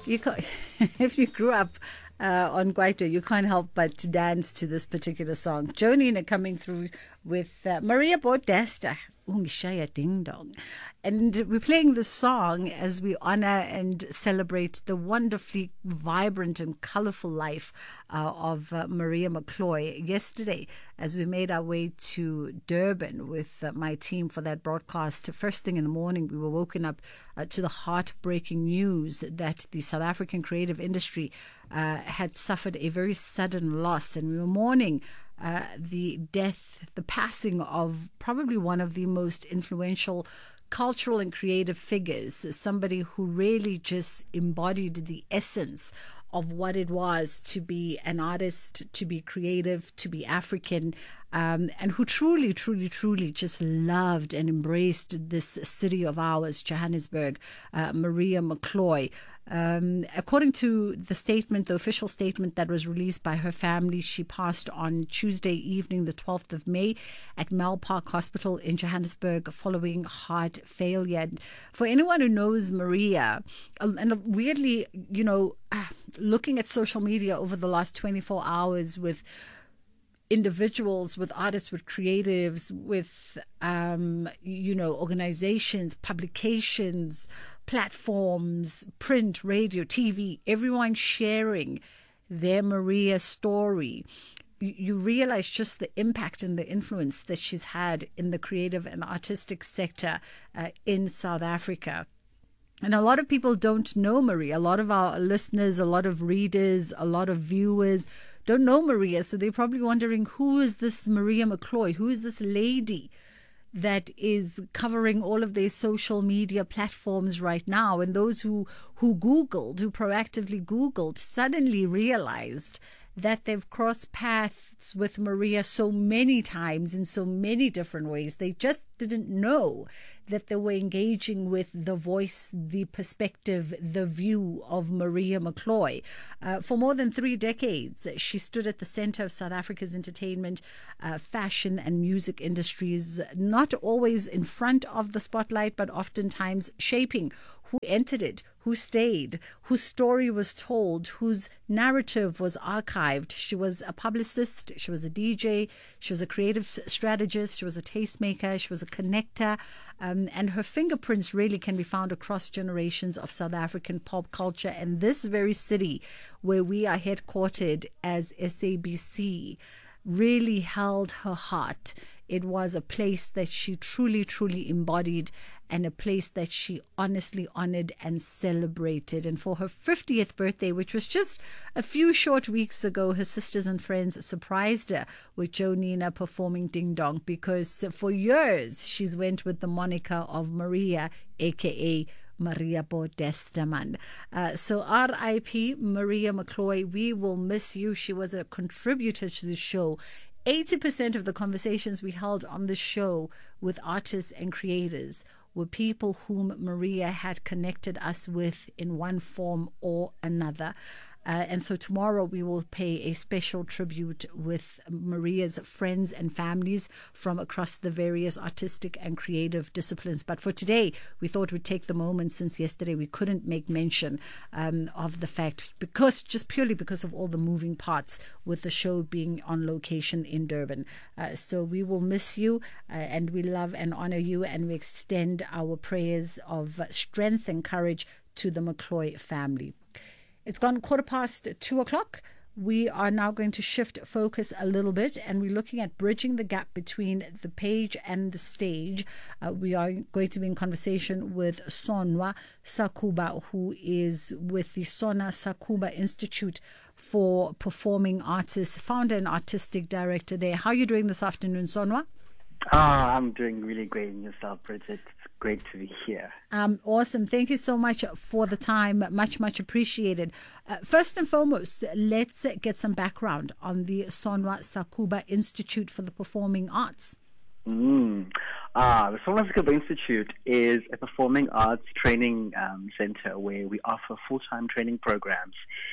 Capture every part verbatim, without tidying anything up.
You can't, if you grew up uh, on Kwaito, you can't help but to dance to this particular song. Jonina coming through with uh, Maria Modesta, Ungishaya Ding Dong. And we're playing this song as we honor and celebrate the wonderfully vibrant and colorful life uh, of uh, Maria McCloy. Yesterday, as we made our way to Durban with uh, my team for that broadcast, first thing in the morning, we were woken up uh, to the heartbreaking news that the South African creative industry uh, had suffered a very sudden loss. And we were mourning uh, the death, the passing of probably one of the most influential cultural and creative figures, somebody who really just embodied the essence of what it was to be an artist, to be creative, to be African, um, and who truly, truly, truly just loved and embraced this city of ours, Johannesburg, uh, Maria McCloy. Um, according to the statement, the official statement that was released by her family, she passed on Tuesday evening, the twelfth of May, at Mel Park Hospital in Johannesburg following heart failure. And for anyone who knows Maria, and weirdly, you know, looking at social media over the last twenty-four hours with individuals, with artists, with creatives, with, um, you know, organizations, publications, platforms, print, radio, T V, everyone sharing their Maria story. You, you realize just the impact and the influence that she's had in the creative and artistic sector uh, in South Africa. And a lot of people don't know Maria. A lot of our listeners, a lot of readers, a lot of viewers don't know Maria. So they're probably wondering, who is this Maria McCloy? Who is this lady that is covering all of their social media platforms right now? And those who, who Googled, who proactively Googled, suddenly realized that they've crossed paths with Maria so many times in so many different ways. They just didn't know that they were engaging with the voice, the perspective, the view of Maria McCloy. Uh, for more than three decades, she stood at the center of South Africa's entertainment, uh, fashion and music industries, not always in front of the spotlight, but oftentimes shaping who entered it, who stayed, whose story was told, whose narrative was archived. She was a publicist, she was a D J, she was a creative strategist, she was a tastemaker, she was a connector, um, and her fingerprints really can be found across generations of South African pop culture. And this very city where we are headquartered as S A B C really held her heart. It was a place that she truly, truly embodied, and a place that she honestly honored and celebrated. And for her fiftieth birthday, which was just a few short weeks ago, her sisters and friends surprised her with Jonina performing Ding Dong, because for years she's went with the moniker of Maria, aka Maria Modesta man. Uh, so R I P Maria McCloy, we will miss you. She was a contributor to the show. eighty percent of the conversations we held on the show with artists and creators were people whom Maria had connected us with in one form or another. Uh, and so tomorrow we will pay a special tribute with Maria's friends and families from across the various artistic and creative disciplines. But for today, we thought we'd take the moment, since yesterday we couldn't make mention um, of the fact, because just purely because of all the moving parts with the show being on location in Durban. Uh, so we will miss you, uh, and we love and honor you, and we extend our prayers of strength and courage to the McCloy family. It's gone quarter past two o'clock. We are now going to shift focus a little bit, and we're looking at bridging the gap between the page and the stage. Uh, we are going to be in conversation with Sonwa Sakuba, who is with the Sona Sakuba Institute for Performing Artists, founder and artistic director there. How are you doing this afternoon, Sonwa? Ah, I'm doing really great. And yourself, Bridget? It's great to be here. Um, awesome. Thank you so much for the time. Much, much appreciated. Uh, first and foremost, let's get some background on the Sonwa Sakuba Institute for the Performing Arts. Mm. Ah, the Sonwa Sakuba Institute is a performing arts training um, center where we offer full-time training programs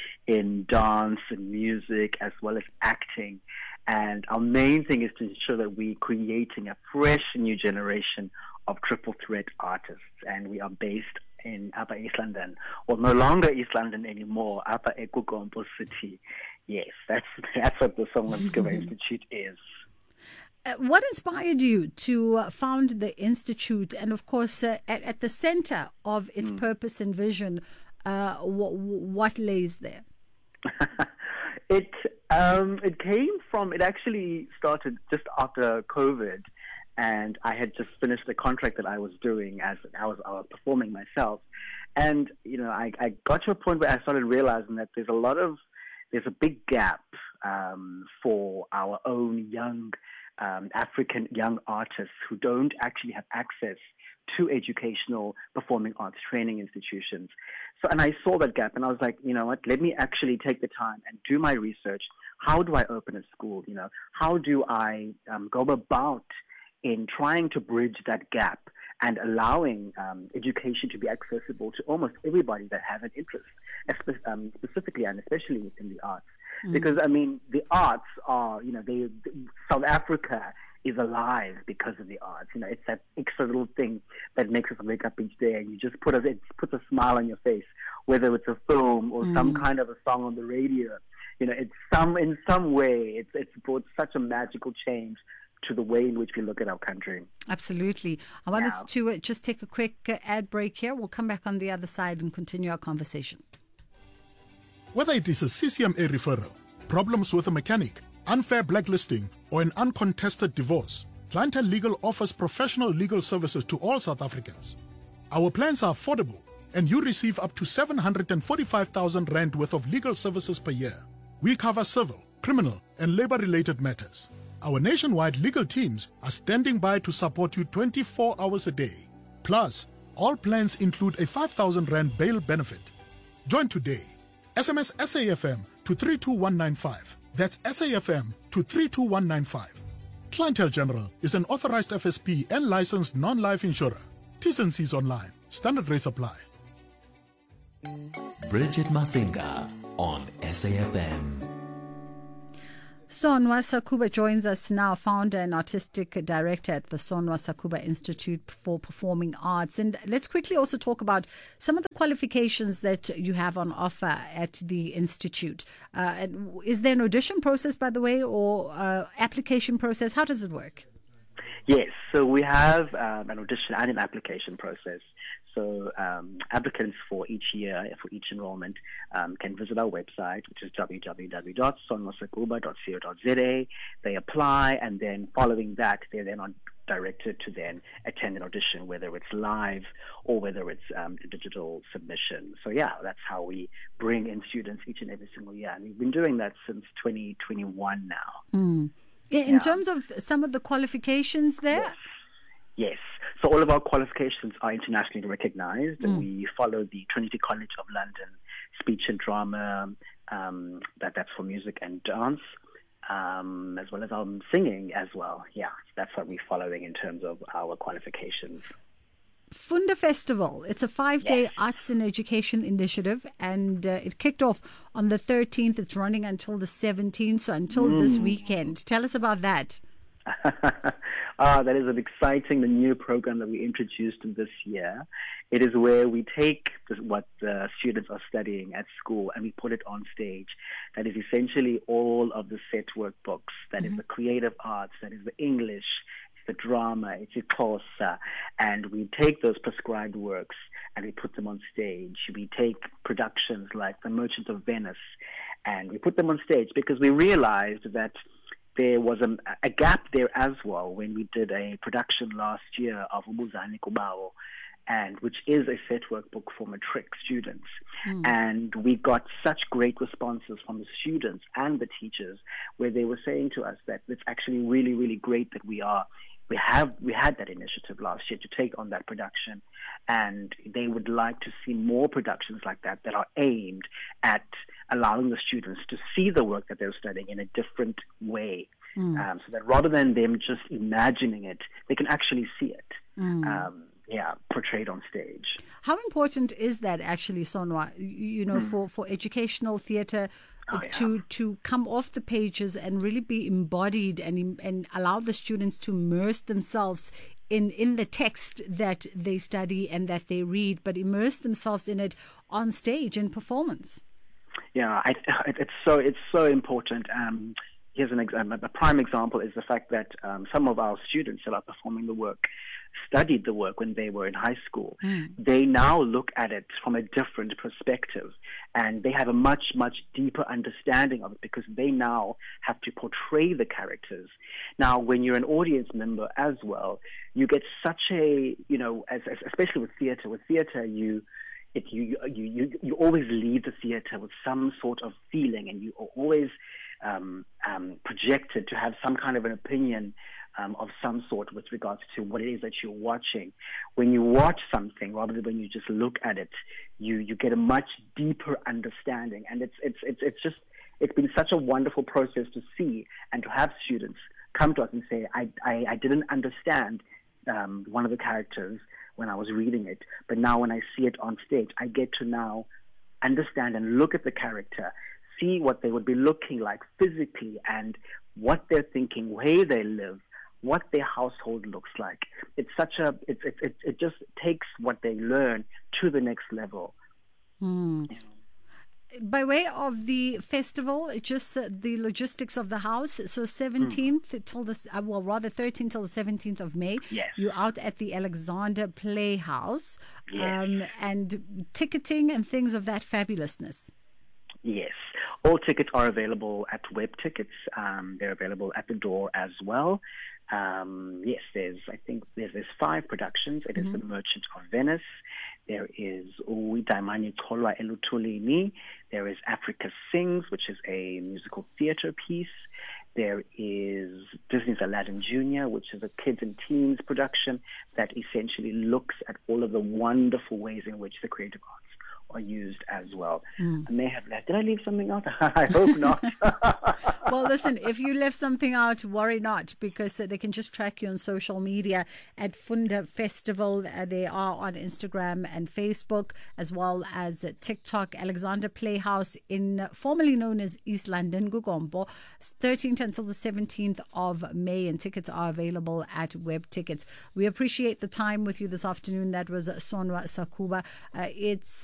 in dance and music, as well as acting. And our main thing is to ensure that we're creating a fresh new generation of triple threat artists. And we are based in Upper East London, or no longer East London anymore, Upper Ekwagompo City. Yes, that's that's what the Song Maskaba Institute is. Uh, what inspired you to uh, found the institute, and of course, uh, at, at the center of its mm. purpose and vision, uh, w- what lays there? it um, it came from. It actually started just after COVID, and I had just finished the contract that I was doing as I was, I was performing myself, and you know, I, I got to a point where I started realizing that there's a lot of there's a big gap um, for our own young. Um, African young artists who don't actually have access to educational performing arts training institutions. So, and I saw that gap, and I was like, you know what, let me actually take the time and do my research. How do I open a school? You know, how do I um, go about in trying to bridge that gap and allowing um, education to be accessible to almost everybody that has an interest, um, specifically and especially within the arts. Mm. Because, I mean, the arts are, you know, they, South Africa is alive because of the arts. You know, it's that extra little thing that makes us wake up each day and you just put a, it puts a smile on your face, whether it's a film or mm. some kind of a song on the radio. You know, it's some, in some way, it's, it's brought such a magical change to the way in which we look at our country. Absolutely. I want yeah. us to uh, just take a quick uh, ad break here. We'll come back on the other side and continue our conversation. Whether it is a C C M A referral, problems with a mechanic, unfair blacklisting, or an uncontested divorce, Clientele Legal offers professional legal services to all South Africans. Our plans are affordable, and you receive up to seven hundred forty-five thousand rand worth of legal services per year. We cover civil, criminal, and labor-related matters. Our nationwide legal teams are standing by to support you twenty-four hours a day. Plus, all plans include a five thousand rand bail benefit. Join today. S M S S A F M to three two one nine five. That's S A F M to three two one nine five. Clientele General is an authorized F S P and licensed non-life insurer. T's and C's online. Standard rates apply. Bridget Masinga on S A F M. Sonwa Sakuba joins us now, founder and artistic director at the Sonwa Sakuba Institute for Performing Arts. And let's quickly also talk about some of the qualifications that you have on offer at the Institute. Uh, and is there an audition process, by the way, or uh, application process? How does it work? Yes, so we have um, an audition and an application process. So um, applicants for each year, for each enrollment, um, can visit our website, which is w w w dot sonwasakuba dot co dot z a. They apply, and then following that, they're then on, directed to then attend an audition, whether it's live or whether it's um, a digital submission. So yeah, that's how we bring in students each and every single year. And we've been doing that since twenty twenty-one now. Mm. In yeah. terms of some of the qualifications there? Yes. Yes. So all of our qualifications are internationally recognized. Mm. We follow the Trinity College of London speech and drama, um, that, that's for music and dance, um, as well as um, singing as well. Yeah, that's what we're following in terms of our qualifications. Funda Festival, it's a five-day yes. arts and education initiative, and uh, it kicked off on the thirteenth. It's running until the seventeenth, so until mm. this weekend. Tell us about that. ah, that is an exciting, the new program that we introduced this year. It is where we take this, what the students are studying at school and we put it on stage. That is essentially all of the set workbooks. That mm-hmm. is the creative arts. That is the English. It's the drama. It's the Xhosa. And we take those prescribed works and we put them on stage. We take productions like The Merchant of Venice and we put them on stage because we realized that there was a, a gap there as well when we did a production last year of Ubuzani Kubao, and which is a set workbook for matric students. Mm. And we got such great responses from the students and the teachers where they were saying to us that it's actually really, really great that we are we have we had that initiative last year to take on that production, and they would like to see more productions like that that are aimed at allowing the students to see the work that they're studying in a different way. Mm. Um, so that rather than them just imagining it, they can actually see it. Mm. Um, yeah, portrayed on stage. How important is that actually, Sonwa, you know, mm. for, for educational theatre oh, yeah. to to come off the pages and really be embodied and and allow the students to immerse themselves in, in the text that they study and that they read, but immerse themselves in it on stage in performance. Yeah, I, it's so it's so important. Um, here's an example. A prime example is the fact that um, some of our students that are performing the work studied the work when they were in high school. Mm. They now look at it from a different perspective, and they have a much, much deeper understanding of it because they now have to portray the characters. Now, when you're an audience member as well, you get such a, you know, as, as, especially with theater, with theater, you It, you, you, you, you always leave the theater with some sort of feeling, and you are always um, um, projected to have some kind of an opinion um, of some sort with regards to what it is that you're watching. When you watch something, rather than when you just look at it, you, you get a much deeper understanding. And it's, it's, it's, it's just, it's been such a wonderful process to see and to have students come to us and say, I, I, I didn't understand um, one of the characters when I was reading it, but now when I see it on stage, I get to now understand and look at the character, see what they would be looking like physically and what they're thinking, where they live, what their household looks like. It's such a, it, it, it, it just takes what they learn to the next level. Mm. Yeah. By way of the festival, just uh, the logistics of the house. So seventeenth mm. till the, uh, well, rather thirteenth till the seventeenth of May. Yes. You're out at the Alexander Playhouse. Yes. Um, and ticketing and things of that fabulousness. Yes. All tickets are available at Web Tickets. Um, they're available at the door as well. Um, yes, there's, I think there's, there's five productions. It mm-hmm. is The Merchant of Venice. There is Uwi Daimani Tolwa Elutulini. There is Africa Sings, which is a musical theater piece. There is Disney's Aladdin Junior, which is a kids and teens production that essentially looks at all of the wonderful ways in which the creative arts are used as well. Mm. I may have left. Did I leave something out? I hope not. Well, listen, if you left something out, worry not, because uh, they can just track you on social media at Funda Festival. Uh, they are on Instagram and Facebook, as well as uh, TikTok. Alexander Playhouse, in uh, formerly known as East London, Gugombo, thirteenth until the seventeenth of May, and tickets are available at Web Tickets. We appreciate the time with you this afternoon. That was Sonwa Sakuba. Uh, it's